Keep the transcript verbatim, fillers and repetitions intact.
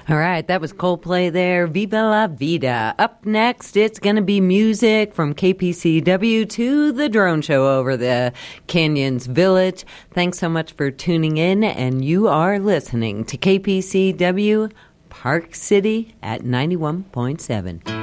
All right, that was Coldplay there. Viva la vida. Up next, it's going to be music from K P C W to the drone show over the Canyons Village. Thanks so much for tuning in, and you are listening to K P C W Park City at ninety-one point seven.